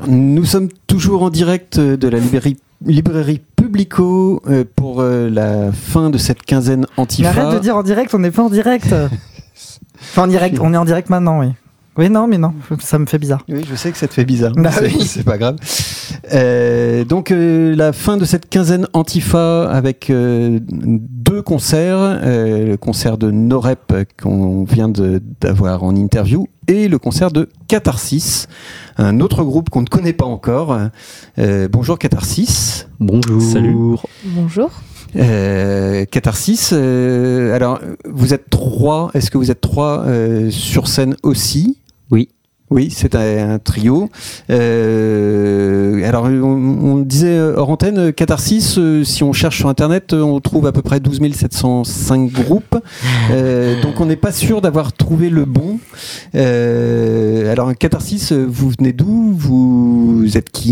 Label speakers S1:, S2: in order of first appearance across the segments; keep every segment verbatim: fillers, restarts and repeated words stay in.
S1: nous sommes toujours en direct de la librairie, librairie Publico euh, pour euh, la fin de cette quinzaine Antifa.
S2: Mais arrête de dire en direct, on n'est pas en direct. Enfin, en direct, on est en direct maintenant, oui. Oui, non, mais non, ça me fait bizarre.
S1: Oui, je sais que ça te fait bizarre,
S2: bah
S1: c'est,
S2: oui.
S1: c'est pas grave. Euh, donc, euh, la fin de cette quinzaine Antifa avec euh, deux concerts. Euh, le concert de Norep qu'on vient de, d'avoir en interview et le concert de Catharsis, un autre groupe qu'on ne connaît pas encore. Euh, bonjour Catharsis.
S3: Bonjour.
S4: Salut.
S5: Bonjour.
S1: Euh, Catharsis, euh, alors vous êtes trois, est-ce que vous êtes trois euh, sur scène aussi ?
S3: Oui.
S1: Oui, c'est un, un trio. Euh, alors, on, on disait hors antenne, Catharsis, euh, si on cherche sur Internet, on trouve à peu près douze mille sept cent cinq groupes. Euh, donc, on n'est pas sûr d'avoir trouvé le bon. Euh, alors, Catharsis, vous venez d'où ? Vous êtes qui ?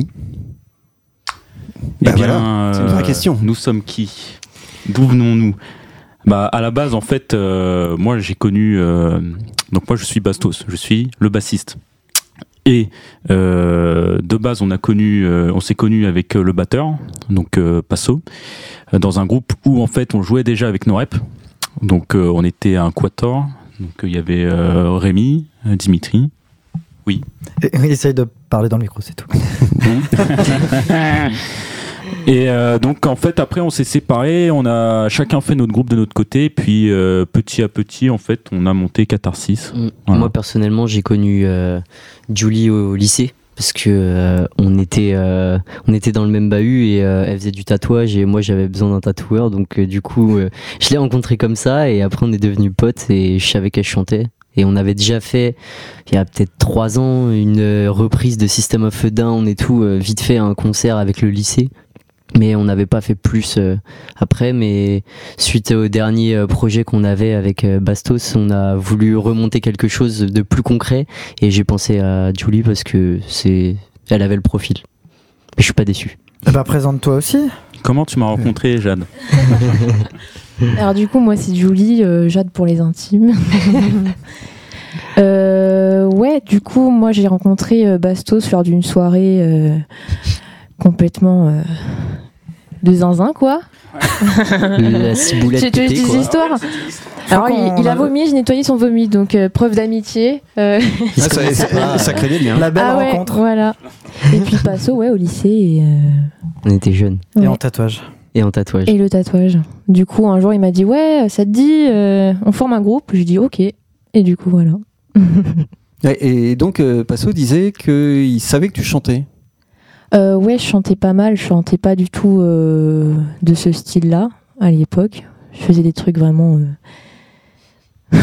S4: Eh
S1: Bah
S4: bien,
S1: voilà, c'est une vraie
S4: euh,
S1: question.
S4: Nous sommes qui ? D'où venons-nous ? Bah, à la base, en fait, euh, moi, j'ai connu. Euh, donc, moi, je suis Bastos. Je suis le bassiste. Et euh, de base, on a connu, euh, on s'est connu avec euh, le batteur, donc euh, Passo, euh, dans un groupe où en fait, on jouait déjà avec Norep. Donc, euh, on était un quatuor. Donc, il y avait euh, Rémi, euh, Dimitri. Oui.
S2: Et, essaye de parler dans le micro, c'est tout.
S4: Et euh, donc en fait après on s'est séparés, on a chacun fait notre groupe de notre côté, puis euh, petit à petit en fait on a monté Catharsis.
S3: Mmh.
S4: Voilà.
S3: Moi personnellement j'ai connu euh, Julie au, au lycée parce que euh, on était euh, on était dans le même bahut et euh, elle faisait du tatouage et moi j'avais besoin d'un tatoueur, donc euh, du coup euh, je l'ai rencontrée comme ça et après on est devenus potes et je savais qu'elle chantait. Et on avait déjà fait, il y a peut-être trois ans, une euh, reprise de System of a Down et tout, euh, vite fait un concert avec le lycée. Mais on n'avait pas fait plus euh, après. Mais suite au dernier euh, projet qu'on avait avec euh, Bastos, on a voulu remonter quelque chose de plus concret. Et j'ai pensé à Julie parce que c'est, elle avait le profil. Mais je suis pas déçu.
S2: Eh bah, présente-toi aussi.
S4: Comment tu m'as rencontré, Jade ?
S5: Alors du coup, moi c'est Julie, euh, Jade pour les intimes. euh, ouais, du coup, moi j'ai rencontré euh, Bastos lors d'une soirée euh, complètement euh, de zinzin, quoi.
S3: La ciboulette
S5: Tu tu veux
S3: pétée,
S5: des
S3: quoi.
S5: histoires ? Alors il, il a vomi, j'ai nettoyé son vomi, donc euh, preuve d'amitié. Euh...
S1: Ah, ça, ça, ça crée des liens.
S2: La belle
S5: ah ouais,
S2: rencontre.
S5: voilà. Et puis Passo, ouais, au lycée. Et, euh...
S3: On était jeunes.
S2: Et
S5: ouais.
S2: en tatouage.
S3: Et en tatouage.
S5: Et le tatouage. Du coup, un jour, il m'a dit, ouais, ça te dit, euh, on forme un groupe. Je lui dis, ok. Et du coup, voilà.
S1: Et donc, euh, Passo disait qu'il savait que tu chantais.
S5: Euh, ouais, je chantais pas mal. Je chantais pas du tout euh, de ce style-là à l'époque. Je faisais des trucs vraiment euh...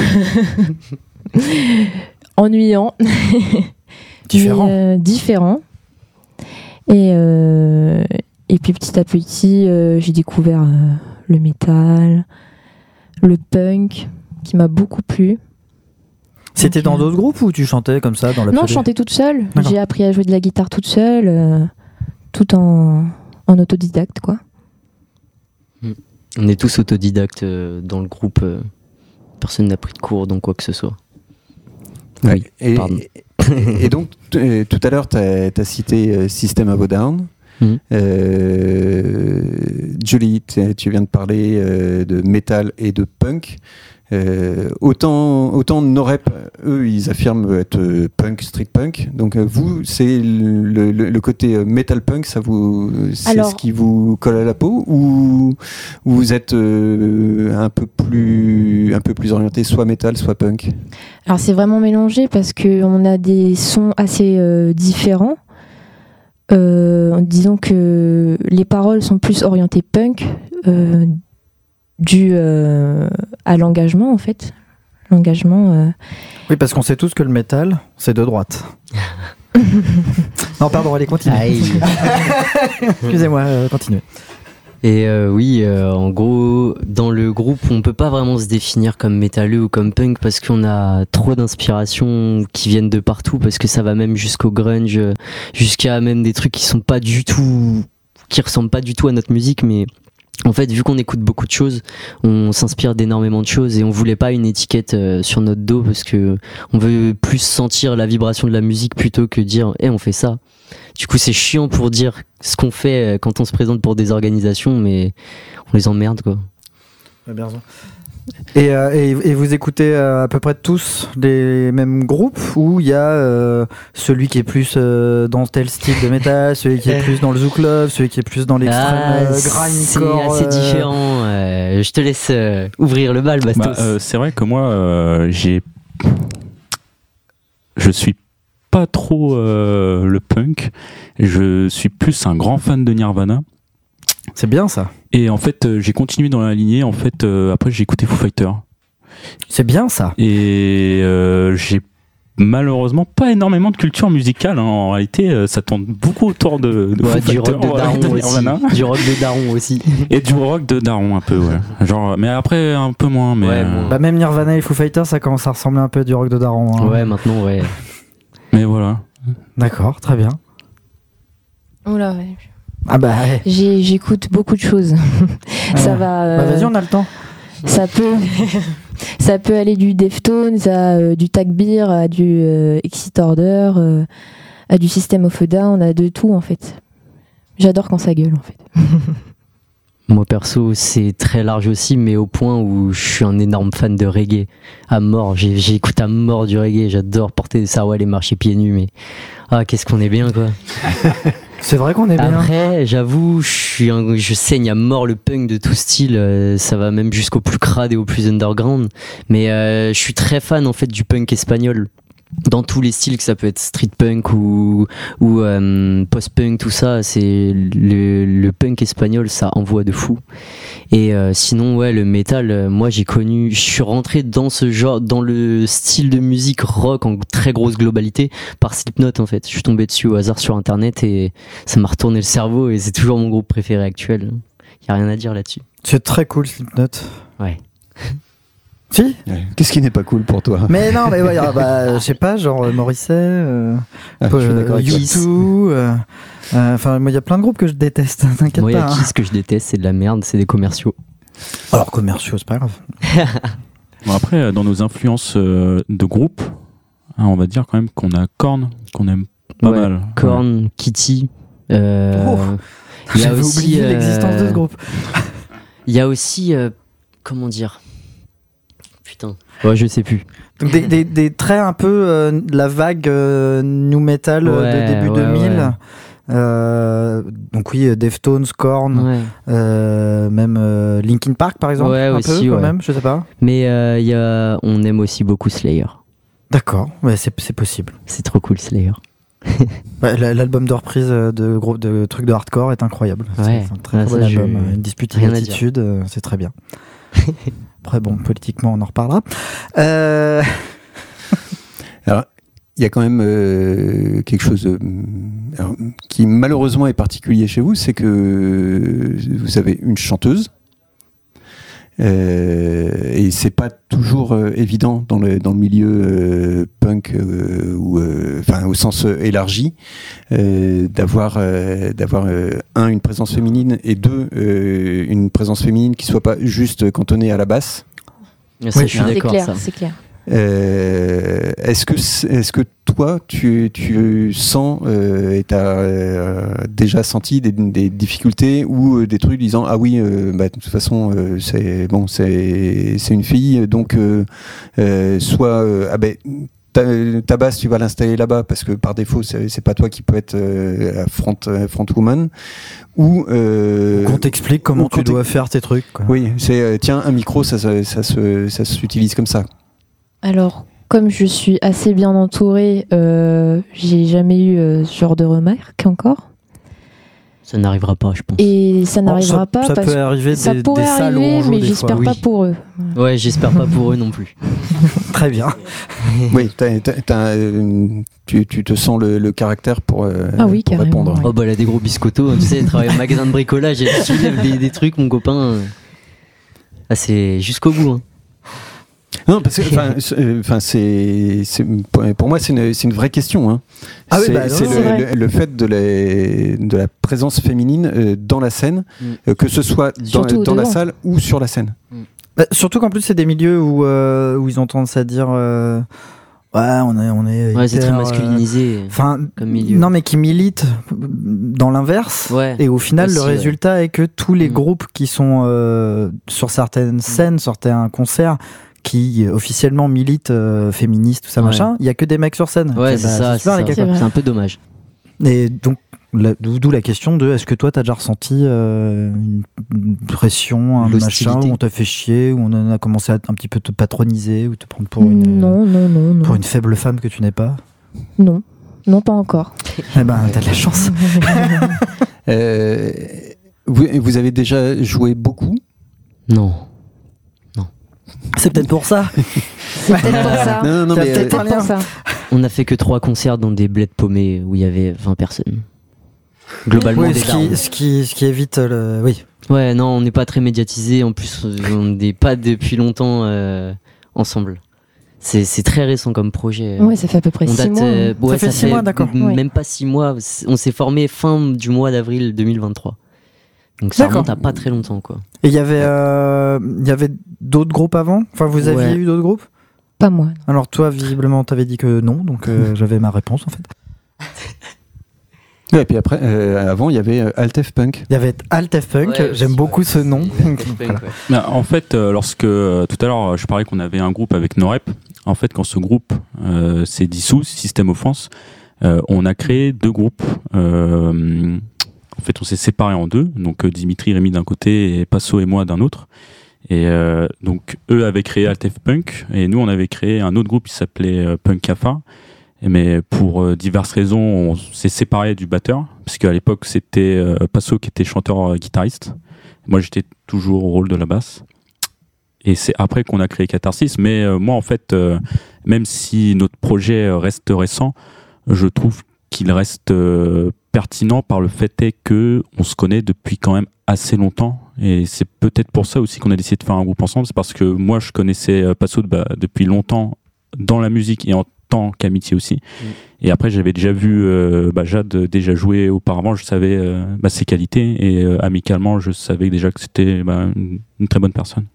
S5: ennuyants.
S2: Différent.
S5: Mais, euh, différents. Et, euh, et puis petit à petit, euh, j'ai découvert euh, le métal, le punk, qui m'a beaucoup plu.
S2: C'était
S5: Donc,
S2: dans
S5: euh,
S2: d'autres groupes ou tu chantais comme ça dans la
S5: Non, je chantais toute seule.
S2: D'accord.
S5: J'ai appris à jouer de la guitare toute seule, euh, tout en, en autodidacte, quoi.
S3: On est tous autodidactes euh, dans le groupe. euh, Personne n'a pris de cours, donc quoi que ce soit.
S1: Ouais.
S3: Oui,
S1: et,
S3: pardon.
S1: et donc, t- euh, tout à l'heure, tu as cité euh, System of a Down.
S3: Mhm.
S1: Euh, Julie, t- tu viens de parler euh, de métal et de punk. Euh, autant, autant Norep, eux, ils affirment être euh, punk, street punk. Donc euh, vous, c'est le, le, le côté euh, metal punk, ça vous, c'est
S5: Alors-
S1: ce qui vous colle à la peau, ou, ou vous êtes euh, un peu plus, un peu plus orienté, soit metal, soit punk.
S5: Alors c'est vraiment mélangé parce qu'on a des sons assez euh, différents. Euh, disons que les paroles sont plus orientées punk, euh, dû euh, à l'engagement en fait. L'engagement. Euh...
S2: Oui, parce qu'on sait tous que le métal, c'est de droite. Non, pardon, allez, continue.
S3: Aïe.
S2: Excusez-moi, euh, continuez.
S3: Et euh, oui, euh, en gros, dans le groupe, on peut pas vraiment se définir comme métalleux ou comme punk parce qu'on a trop d'inspirations qui viennent de partout, parce que ça va même jusqu'au grunge, jusqu'à même des trucs qui sont pas du tout, qui ressemblent pas du tout à notre musique, mais en fait, vu qu'on écoute beaucoup de choses, on s'inspire d'énormément de choses et on voulait pas une étiquette euh, sur notre dos parce que on veut plus sentir la vibration de la musique plutôt que dire, eh, on fait ça. Du coup, c'est chiant pour dire ce qu'on fait quand on se présente pour des organisations, mais on les emmerde, quoi.
S2: Bien sûr. Et, euh, et, et vous écoutez euh, à peu près tous les mêmes groupes, ou il y a euh, celui qui est plus euh, dans tel style de métal, celui qui est plus dans le zouk love, celui qui est plus dans l'extrême
S3: Ah,
S2: euh,
S3: c'est
S2: grindcore,
S3: assez
S2: euh,
S3: différent. euh, je te laisse euh, ouvrir le bal, Bastos.
S4: Bah, euh, c'est vrai que moi, euh, j'ai, je suis pas trop euh, le punk. Je suis plus un grand fan de Nirvana.
S2: C'est bien ça.
S4: Et en fait, euh, j'ai continué dans la lignée. En fait, euh, après, j'ai écouté Foo Fighters.
S2: C'est bien ça.
S4: Et euh, j'ai malheureusement pas énormément de culture musicale. Hein. En réalité, euh, ça tourne beaucoup autour de, de
S3: Ouais,
S4: Foo
S3: du
S4: Fighters,
S3: rock de
S4: voilà,
S3: daron
S4: de
S3: aussi.
S4: Nirvana.
S3: Du rock de daron aussi.
S4: Et du rock de daron un peu, ouais. Genre, mais après un peu moins. Mais,
S3: Ouais,
S4: euh,
S3: bon.
S2: Bah, même Nirvana et Foo Fighters, ça commence à ressembler un peu à du rock de daron. Hein.
S3: Ouais, maintenant, ouais.
S4: mais voilà.
S2: D'accord, très bien.
S5: Oula, ouais.
S2: Ah bah, ouais.
S5: J'ai- j'écoute beaucoup de choses. Ça
S2: Ouais.
S5: va. euh,
S2: Bah, vas-y, on a le temps.
S5: Ça peut, ça peut aller du Deftones à euh, du Tag Beer, à du euh, Exit Order, euh, à du System of a Down, à de tout en fait. J'adore quand ça gueule en fait.
S3: Moi perso, c'est très large aussi, mais au point où je suis un énorme fan de reggae. À mort, j'ai- j'écoute à mort du reggae, j'adore porter des sarouels et marcher pieds nus, mais ah, qu'est-ce qu'on est bien, quoi.
S2: C'est vrai qu'on est bien.
S3: Après, j'avoue, je suis un- je saigne à mort le punk de tout style, euh, ça va même jusqu'au plus crade et au plus underground, mais euh, je suis très fan en fait du punk espagnol. Dans tous les styles, que ça peut être street punk ou, ou euh, post-punk, tout ça, c'est le, le punk espagnol, ça envoie de fou. Et euh, sinon, ouais, le métal, euh, moi j'ai connu, je suis rentré dans ce genre, dans le style de musique rock en très grosse globalité par Slipknot en fait. Je suis tombé dessus au hasard sur internet et ça m'a retourné le cerveau et c'est toujours mon groupe préféré actuel. Y a rien à dire là-dessus.
S2: C'est très cool, Slipknot.
S3: Ouais.
S2: Si.
S1: Qu'est-ce qui n'est pas cool pour toi?
S2: Mais non, mais ouais, bah, je sais pas, genre euh, Morrissey, euh,
S1: Ah, je suis d'accord avec toi.
S2: U deux, euh, euh, enfin, moi, il y a plein de groupes que je déteste, t'inquiète
S3: Moi, y
S2: pas.
S3: a
S2: hein.
S3: qui ce que je déteste, c'est de la merde, c'est des commerciaux.
S2: Alors, commerciaux, c'est pas grave.
S4: Bon, après, euh, dans nos influences euh, de groupe, hein, on va dire quand même qu'on a Korn, qu'on aime pas
S3: Ouais,
S4: mal.
S3: Korn, Kitty. euh,
S2: Oh,
S3: il y a
S2: J'avais
S3: aussi,
S2: oublié
S3: euh,
S2: l'existence de ce groupe.
S3: Il y a aussi, euh, comment dire, putain, ouais, je sais plus.
S2: Donc, des, des, des traits un peu euh, de la vague euh, new metal euh,
S3: Ouais,
S2: de début
S3: ouais,
S2: deux mille.
S3: ouais.
S2: Euh, donc oui, euh, Deftones, Korn,
S3: Ouais.
S2: euh, même euh, Linkin Park par exemple,
S3: Ouais,
S2: un
S3: aussi,
S2: peu quand
S3: ouais.
S2: même, je sais pas.
S3: Mais euh, il y a, on aime aussi beaucoup Slayer.
S2: D'accord, ouais, c'est c'est possible.
S3: C'est trop cool Slayer.
S2: Ouais, la- l'album de reprise euh, de groupe de trucs de hardcore est incroyable. C'est-
S3: Ouais.
S2: c'est un très,
S3: Ah,
S2: très
S3: ça,
S2: bon
S3: je-
S2: album. Une dispute
S3: rien à dire.
S2: attitude, euh, c'est très bien. Après bon, politiquement on en reparlera. Euh...
S1: Alors, il y a quand même euh, quelque chose euh, alors, qui malheureusement est particulier chez vous, c'est que vous avez une chanteuse. Euh, et c'est pas toujours euh, évident dans le dans le milieu euh, punk euh, ou euh, enfin au sens euh, élargi euh, d'avoir euh, d'avoir euh, un une présence féminine et deux euh, une présence féminine qui soit pas juste cantonnée à la basse.
S3: Ça,
S2: Oui,
S3: je suis
S5: C'est
S3: d'accord.
S5: clair,
S3: ça.
S5: c'est clair.
S1: Euh, est-ce que c'est- est-ce que toi tu, tu sens euh, et t'as euh, déjà senti des, des difficultés ou euh, des trucs disant ah oui euh, bah, de toute façon euh, c'est bon c'est c'est une fille donc euh, euh, soit euh, ah ben ta, ta basse tu vas l'installer là-bas parce que par défaut c'est, c'est pas toi qui peux être euh, front front woman ou euh,
S2: Qu'on t'explique comment
S1: ou
S2: tu
S1: qu'on
S2: dois
S1: t'ex-
S2: faire tes trucs. Quoi.
S1: oui c'est euh, tiens un micro ça ça, ça se ça s'utilise comme ça.
S5: Alors, comme je suis assez bien entourée, euh, j'ai jamais eu euh, ce genre de remarques encore.
S3: Ça n'arrivera pas, je pense.
S5: Et ça
S2: Bon,
S5: n'arrivera
S2: ça,
S5: pas
S2: ça
S5: parce
S2: peut
S5: que
S2: arriver
S5: ça
S2: des,
S5: pourrait
S2: des salles où
S5: arriver,
S2: on joue
S5: mais
S2: des
S5: j'espère
S2: fois.
S5: pas
S3: Oui.
S5: pour eux.
S3: Ouais, j'espère pas pour eux non plus.
S2: Très bien.
S1: Oui, t'as- t'as- t'as, euh, tu, tu te sens le, le caractère pour, euh,
S5: Ah oui,
S1: pour
S5: carrément,
S1: répondre.
S5: ouais.
S3: Oh bah elle a des gros biscottos, tu sais, elle travaille au magasin de bricolage, elle soulève des, des trucs, mon copain. Ah, c'est jusqu'au bout. Hein.
S1: Non, parce que enfin, c'est- euh, enfin, c'est, c'est- pour moi, c'est une, c'est une vraie question. Hein.
S2: Ah oui,
S1: c'est,
S2: bah, non,
S1: c'est
S2: non,
S1: le,
S5: c'est vrai.
S1: le- le fait de la, de la présence féminine euh, dans la scène,
S3: Mm.
S1: euh, que ce soit dans,
S5: Surtout
S1: dans la
S5: devant.
S1: salle ou sur la scène.
S2: Bah, surtout qu'en plus, c'est des milieux où, euh, où ils ont tendance à dire euh, ouais, on est, on est.
S3: Ouais, c'est
S2: hyper,
S3: très masculinisé.
S2: Enfin,
S3: comme milieu.
S2: non, mais qui milite dans l'inverse.
S3: Ouais.
S2: Et au final,
S3: Aussi,
S2: le résultat est que tous les
S3: Mm.
S2: groupes qui sont euh, sur certaines scènes, sur certains concerts, qui euh, officiellement militent euh, féministes, tout ça,
S3: Ouais.
S2: machin, il y a que des mecs sur scène.
S3: Ouais,
S2: Et
S3: c'est
S2: bah,
S3: ça.
S2: c'est super,
S3: C'est
S2: les
S3: ça.
S2: gars, quoi.
S3: C'est un peu dommage.
S2: Et donc, la- d'où d'où la question de est-ce que toi, t'as déjà ressenti euh, une, une pression, un
S3: L'hostilité.
S2: machin, où on t'a fait chier, où on en a commencé à un petit peu te patroniser, ou te prendre pour une,
S5: Non, non, non, non.
S2: pour une faible femme que tu n'es pas?
S5: Non, non, pas encore.
S2: Eh ben, t'as de la chance.
S1: Euh, vous, vous avez déjà joué beaucoup?
S3: Non.
S2: C'est peut-être pour ça.
S5: C'est peut-être pour ça.
S1: Non, non, non,
S2: T'as
S1: mais,
S2: peut-être
S1: euh,
S5: Peut-être pour ça.
S3: On a fait que trois concerts dans des bleds paumés où il y avait vingt personnes. Globalement,
S2: Oui,
S3: des
S2: ce
S3: darons.
S2: qui, ce, qui, ce qui évite le. Oui.
S3: Ouais, non, on n'est pas très médiatisé. En plus, on n'est pas depuis longtemps euh, ensemble. C'est, c'est très récent comme projet.
S5: Ouais, ça fait à peu près
S3: On
S5: six
S3: date,
S5: mois.
S3: euh,
S5: hein.
S3: ouais,
S2: Ça fait six mois, d'accord.
S3: m-
S5: Ouais.
S3: Même pas six mois. C'est- On s'est formé fin du mois d'avril deux mille vingt-trois. Donc ça
S2: D'accord.
S3: remonte à pas très longtemps, quoi.
S2: Et il y avait, euh, il y avait d'autres groupes avant? Enfin, vous aviez
S3: Ouais.
S2: eu d'autres groupes?
S5: Pas moi.
S2: Alors, toi, visiblement, t'avais dit que non, donc euh, j'avais ma réponse en fait.
S1: ouais, et puis après, euh, avant, il y avait euh, Altef Punk.
S2: Il y avait Altef Punk,
S3: Ouais,
S2: j'aime
S3: aussi,
S2: beaucoup
S3: ouais.
S2: ce nom.
S3: Voilà.
S4: Bah, en fait, euh, lorsque euh, tout à l'heure je parlais qu'on avait un groupe avec Norep, en fait, quand ce groupe euh, s'est dissous, Système Offense, euh, on a créé deux groupes. Euh, en fait, on s'est séparés en deux. Donc, euh, Dimitri, Rémi d'un côté et Passo et moi d'un autre. Et euh, donc, eux avaient créé Altef Punk et nous, on avait créé un autre groupe qui s'appelait euh, Punk Cafard. Et mais pour euh, diverses raisons, on s'est séparés du batteur, parce qu'à l'époque, c'était euh, Passo qui était chanteur-guitariste. Moi, j'étais toujours au rôle de la basse. Et c'est après qu'on a créé Catharsis. Mais euh, moi, en fait, euh, même si notre projet reste récent, je trouve qu'il reste euh, pertinent par le fait est que on se connaît depuis quand même assez longtemps. Et c'est peut-être pour ça aussi qu'on a décidé de faire un groupe ensemble. C'est parce que moi, je connaissais euh, Passo bah, depuis longtemps dans la musique et en tant qu'amitié aussi. Mmh. Et après, j'avais déjà vu euh, bah, Jade déjà jouer auparavant. Je savais euh, bah, ses qualités. Et euh, amicalement, je savais déjà que c'était bah, une, une très bonne personne.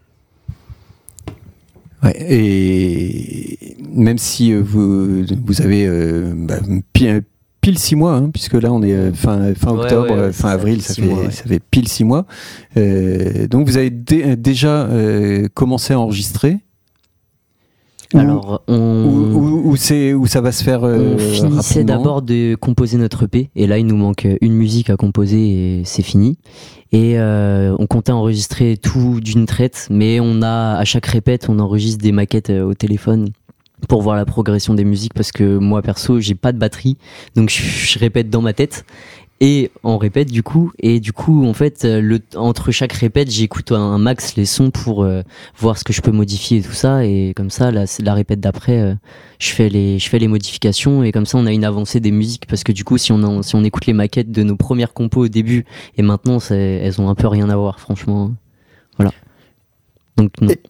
S1: Ouais, et même si euh, vous, vous avez euh, bah, pile, pile six mois, hein, puisque là on est euh, fin, fin
S3: Ouais,
S1: octobre,
S3: ouais, ouais,
S1: fin
S3: ça,
S1: avril,
S3: ça
S1: ça
S3: fait
S1: fait,
S3: six mois, ouais.
S1: ça fait pile six mois. Euh, donc vous avez dé- déjà euh, commencé à enregistrer.
S3: Alors, on...
S1: Où, où, où, c'est, où ça va se faire euh,
S3: On finissait
S1: rapidement.
S3: d'abord de composer notre E P, et là il nous manque une musique à composer et c'est fini. Et euh, on comptait enregistrer tout d'une traite, mais on a à chaque répète, on enregistre des maquettes euh, au téléphone pour voir la progression des musiques, parce que moi perso j'ai pas de batterie, donc je, je répète dans ma tête. Et on répète du coup, et du coup en fait le, entre chaque répète j'écoute un, un max les sons pour euh, voir ce que je peux modifier et tout ça, et comme ça la, la répète d'après euh, je fais les je fais les modifications, et comme ça on a une avancée des musiques, parce que du coup si on en, si on écoute les maquettes de nos premières compos au début et maintenant c'est, elles ont un peu rien à voir franchement, voilà. Donc non.
S2: Et,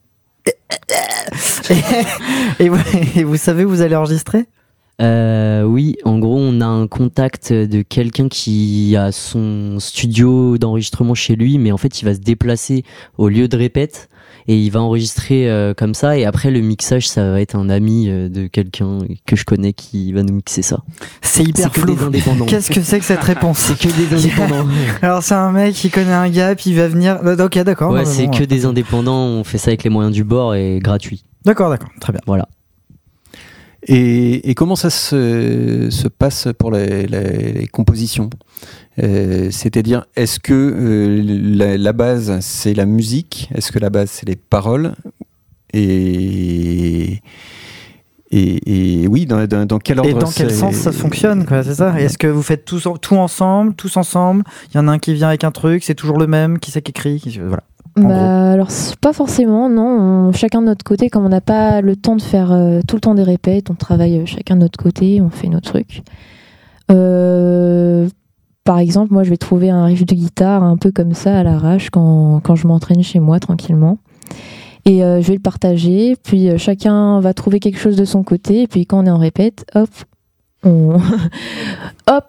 S2: et, et, vous, et vous savez où vous allez enregistrer?
S3: Euh, oui, en gros, on a un contact de quelqu'un qui a son studio d'enregistrement chez lui, mais en fait, il va se déplacer au lieu de répète et il va enregistrer euh, comme ça. Et après, le mixage, ça va être un ami euh, de quelqu'un que je connais qui va nous mixer ça.
S2: C'est hyper
S3: C'est que
S2: flou.
S3: des indépendants.
S2: Qu'est-ce que c'est que cette réponse?
S3: C'est que des indépendants.
S2: Alors, c'est un mec qui connaît un gars, puis il va venir. Ok, d'accord.
S3: Ouais,
S2: non,
S3: c'est
S2: bon,
S3: que
S2: ouais.
S3: des indépendants. On fait ça avec les moyens du bord et gratuit.
S2: D'accord, d'accord, très bien.
S3: Voilà.
S1: Et, et comment ça se, se passe pour les, les, les compositions? euh, C'est-à-dire, est-ce que euh, la, la base, c'est la musique? Est-ce que la base, c'est les paroles? Et, et, et oui, dans, dans, dans quel ordre?
S2: Et dans quel
S1: c'est...
S2: sens ça fonctionne, quoi, c'est ça? Est-ce que vous faites tous, tout ensemble, tous ensemble? Il y en a un qui vient avec un truc, c'est toujours le même, qui c'est qui écrit qui... Voilà. En
S5: Bah, alors, c'est pas forcément, non. On- chacun de notre côté, comme on n'a pas le temps de faire euh, tout le temps des répètes, on travaille euh, chacun de notre côté, on fait nos trucs. Euh, par exemple, moi, je vais trouver un riff de guitare un peu comme ça à l'arrache quand, quand je m'entraîne chez moi tranquillement. Et euh, je vais le partager, puis euh, chacun va trouver quelque chose de son côté, et puis quand on est en répète, hop, on, hop,